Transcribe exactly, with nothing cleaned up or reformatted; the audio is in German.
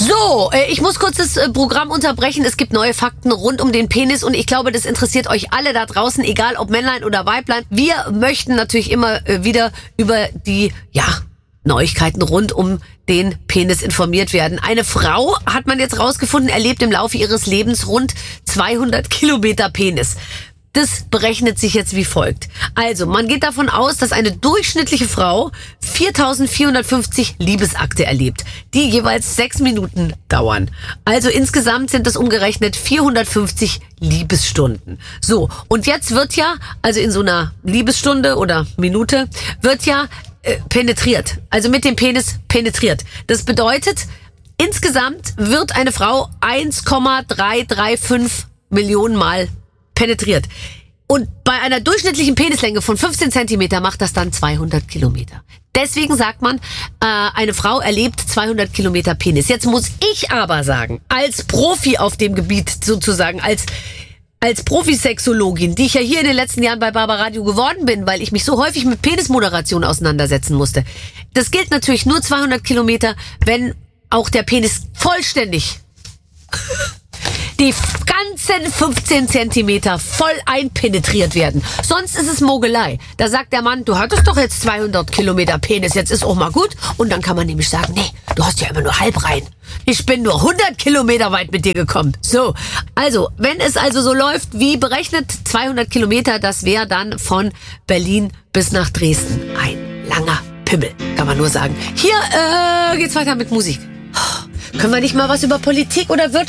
So, äh, ich muss kurz das äh, Programm unterbrechen. Es gibt neue Fakten rund um den Penis und ich glaube, das interessiert euch alle da draußen, egal ob Männlein oder Weiblein. Wir möchten natürlich immer äh, wieder über die, ja, Neuigkeiten rund um den Penis informiert werden. Eine Frau, hat man jetzt rausgefunden, erlebt im Laufe ihres Lebens rund zweihundert Kilometer Penis. Das berechnet sich jetzt wie folgt. Also, man geht davon aus, dass eine durchschnittliche Frau viertausendvierhundertfünfzig Liebesakte erlebt, die jeweils sechs Minuten dauern. Also insgesamt sind das umgerechnet vierhundertfünfzig Liebesstunden. So, und jetzt wird ja, also in so einer Liebesstunde oder Minute, wird ja äh, penetriert. Also mit dem Penis penetriert. Das bedeutet, insgesamt wird eine Frau eins Komma dreihundertfünfunddreißig Millionen Mal penetriert. Und bei einer durchschnittlichen Penislänge von fünfzehn Zentimeter macht das dann zweihundert Kilometer. Deswegen sagt man, äh, eine Frau erlebt zweihundert Kilometer Penis. Jetzt muss ich aber sagen, als Profi auf dem Gebiet sozusagen, als als Profisexologin, die ich ja hier in den letzten Jahren bei Barbaradio geworden bin, weil ich mich so häufig mit Penismoderation auseinandersetzen musste. Das gilt natürlich nur zweihundert Kilometer, wenn auch der Penis vollständig die ganzen fünfzehn Zentimeter voll einpenetriert werden. Sonst ist es Mogelei. Da sagt der Mann, du hattest doch jetzt zweihundert Kilometer Penis, jetzt ist auch mal gut. Und dann kann man nämlich sagen, nee, du hast ja immer nur halb rein. Ich bin nur hundert Kilometer weit mit dir gekommen. So, also, wenn es also so läuft, wie berechnet, zweihundert Kilometer, das wäre dann von Berlin bis nach Dresden. Ein langer Pimmel, kann man nur sagen. Hier äh, geht's weiter mit Musik. Können wir nicht mal was über Politik oder Wirtschaft